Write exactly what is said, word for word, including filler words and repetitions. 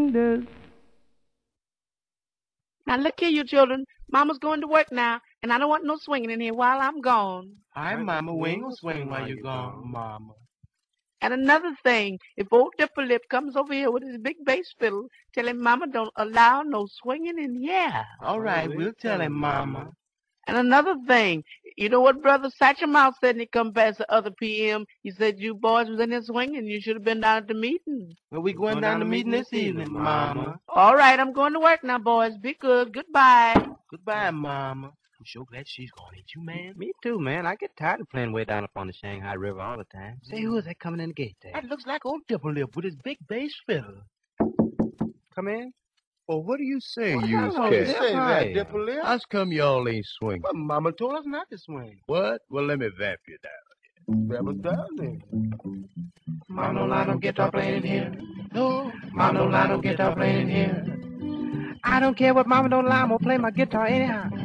fingers. Now look here, you children. Mama's going to work now, and I don't want no swinging in here while I'm gone. Hi, Mama. We ain't gonna swing while you're gone, Mama. And another thing, if old Dipper Lip comes over here with his big bass fiddle, tell him Mama don't allow no swinging in here. All right, we'll tell him, Mama. And another thing, you know what Brother Satchel said when he come past the other P M? He said you boys was in there swinging. You should have been down at the meeting. Well, we going down to the meeting this evening, Mama. All right, I'm going to work now, boys. Be good. Goodbye. Goodbye, Mama. I'm sure glad she's gone, ain't you, man? Me too, man. I get tired of playing way down up on the Shanghai River all the time. Say, who is that coming in the gate there? That looks like old Dipper Lip with his big bass fiddle. Come in. Well, what do you say, Well, you hello, cat? say that, Dipper Lip. How's come y'all ain't swinging? Well, Mama told us not to swing. What? Well, let me vamp you down. Grab us down then. Mama don't lie, don't get up playing here. No, Mama don't lie, don't get up playing here. I don't care what Mama don't lie, I'm gonna play my guitar anyhow.